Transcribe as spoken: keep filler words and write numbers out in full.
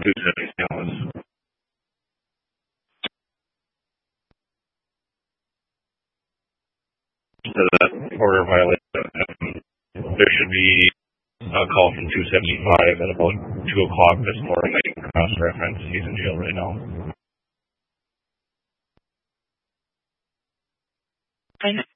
two seventy-seven. To that order violation, um, there should be a call from two seventy-five at about two o'clock this morning. I can cross-reference. He's in jail right now.